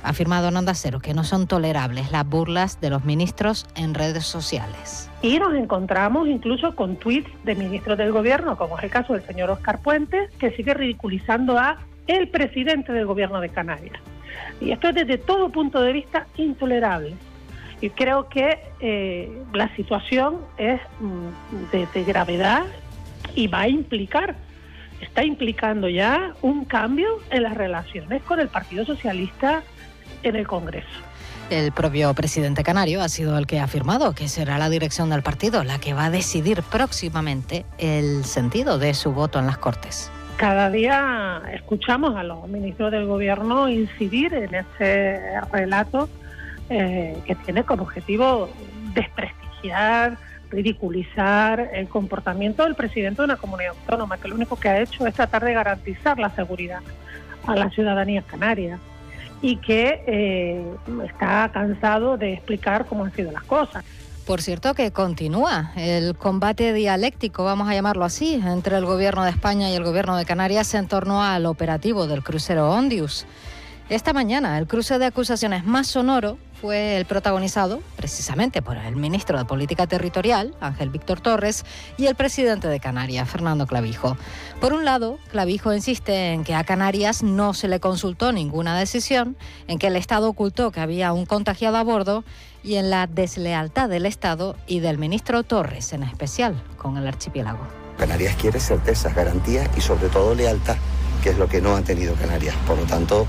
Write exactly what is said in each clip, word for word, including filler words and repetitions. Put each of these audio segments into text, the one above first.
ha afirmado en Onda Cero que no son tolerables las burlas de los ministros en redes sociales. Y nos encontramos incluso con tuits de ministros del gobierno, como es el caso del señor Óscar Puente, que sigue ridiculizando a el presidente del gobierno de Canarias. Y esto es desde todo punto de vista intolerable. Y creo que eh, la situación es mm, de, de gravedad y va a implicar, está implicando ya un cambio en las relaciones con el Partido Socialista en el Congreso. El propio presidente canario ha sido el que ha afirmado que será la dirección del partido la que va a decidir próximamente el sentido de su voto en las Cortes. Cada día escuchamos a los ministros del gobierno incidir en ese relato eh, que tiene como objetivo desprestigiar, ridiculizar el comportamiento del presidente de una comunidad autónoma, que lo único que ha hecho es tratar de garantizar la seguridad a la ciudadanía canaria y que eh, está cansado de explicar cómo han sido las cosas. Por cierto que continúa el combate dialéctico, vamos a llamarlo así, entre el Gobierno de España y el Gobierno de Canarias en torno al operativo del crucero Ondius. Esta mañana el cruce de acusaciones más sonoro fue el protagonizado precisamente por el ministro de Política Territorial, Ángel Víctor Torres, y el presidente de Canarias, Fernando Clavijo. Por un lado, Clavijo insiste en que a Canarias no se le consultó ninguna decisión, en que el Estado ocultó que había un contagiado a bordo y en la deslealtad del Estado y del ministro Torres, en especial con el archipiélago. Canarias quiere certezas, garantías y sobre todo lealtad, que es lo que no ha tenido Canarias. Por lo tanto,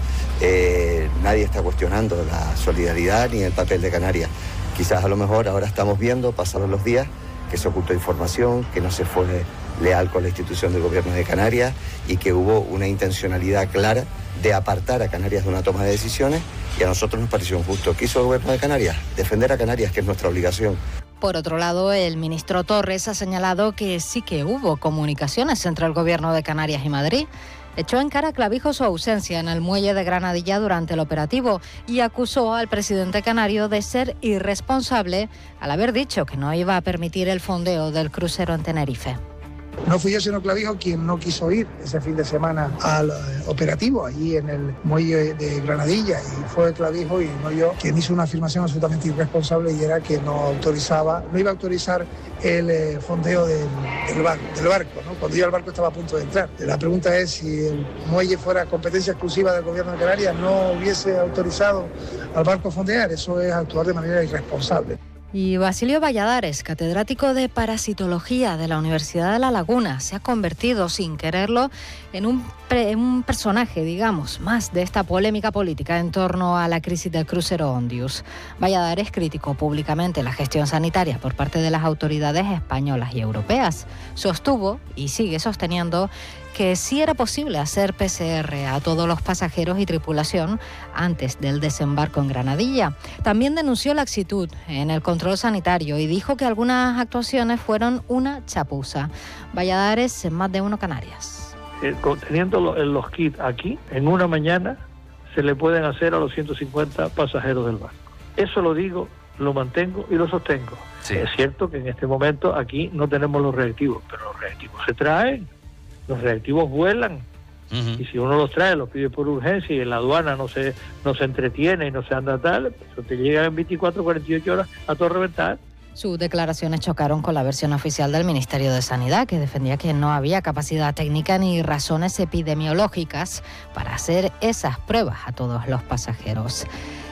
eh, nadie está cuestionando la solidaridad ni el papel de Canarias. Quizás a lo mejor ahora estamos viendo, pasados los días, que se ocultó información, que no se fue leal con la institución del gobierno de Canarias y que hubo una intencionalidad clara de apartar a Canarias de una toma de decisiones, y a nosotros nos pareció injusto. ¿Qué hizo el gobierno de Canarias? Defender a Canarias, que es nuestra obligación. Por otro lado, el ministro Torres ha señalado que sí que hubo comunicaciones entre el gobierno de Canarias y Madrid. Echó en cara a Clavijo su ausencia en el muelle de Granadilla durante el operativo y acusó al presidente canario de ser irresponsable al haber dicho que no iba a permitir el fondeo del crucero en Tenerife. No fui yo, sino Clavijo, quien no quiso ir ese fin de semana al eh, operativo allí en el muelle de Granadilla, y fue Clavijo y no yo quien hizo una afirmación absolutamente irresponsable, y era que no autorizaba, no iba a autorizar el eh, fondeo del, del, bar, del barco, ¿no? Cuando ya el barco estaba a punto de entrar. La pregunta es si el muelle fuera competencia exclusiva del gobierno de Canarias, no hubiese autorizado al barco fondear. Eso es actuar de manera irresponsable. Y Basilio Valladares, catedrático de parasitología de la Universidad de La Laguna, se ha convertido sin quererlo en un, pre, un personaje, digamos, más de esta polémica política en torno a la crisis del crucero Ondius. Valladares criticó públicamente la gestión sanitaria por parte de las autoridades españolas y europeas. Sostuvo, y sigue sosteniendo, que sí era posible hacer P C R a todos los pasajeros y tripulación antes del desembarco en Granadilla. También denunció laxitud en el control sanitario y dijo que algunas actuaciones fueron una chapuza. Valladares en Más de Uno Canarias. Eh, teniendo los, los kits aquí, en una mañana se le pueden hacer a los ciento cincuenta pasajeros del barco. Eso lo digo, lo mantengo y lo sostengo. Sí. Es cierto que en este momento aquí no tenemos los reactivos, pero los reactivos se traen. Los reactivos vuelan, uh-huh. Y si uno los trae, los pide por urgencia y en la aduana no se no se entretiene y no se anda tal, pues te llegan en veinticuatro, cuarenta y ocho horas a todo reventar. Sus declaraciones chocaron con la versión oficial del Ministerio de Sanidad, que defendía que no había capacidad técnica ni razones epidemiológicas para hacer esas pruebas a todos los pasajeros.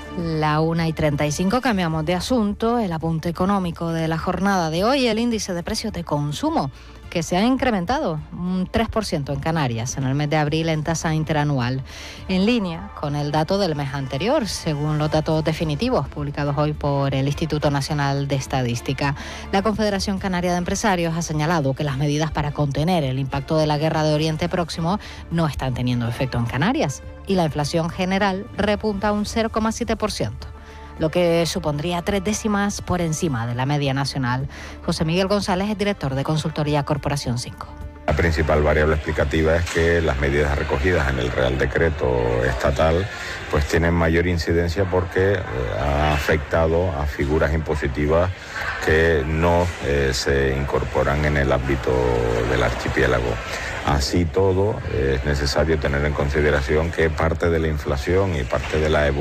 La una y treinta y cinco, cambiamos de asunto. El apunte económico de la jornada de hoy, el índice de precios de consumo, que se ha incrementado un tres por ciento en Canarias en el mes de abril en tasa interanual, en línea con el dato del mes anterior, según los datos definitivos publicados hoy por el Instituto Nacional de Estadística. La Confederación Canaria de Empresarios ha señalado que las medidas para contener el impacto de la guerra de Oriente Próximo no están teniendo efecto en Canarias y la inflación general repunta a un cero coma siete por ciento. Lo que supondría tres décimas por encima de la media nacional. José Miguel González es director de Consultoría Corporación cinco. La principal variable explicativa es que las medidas recogidas en el Real Decreto estatal pues tienen mayor incidencia porque eh, ha afectado a figuras impositivas que no eh, se incorporan en el ámbito del archipiélago. Así todo, es necesario tener en consideración que parte de la inflación y parte de la evolución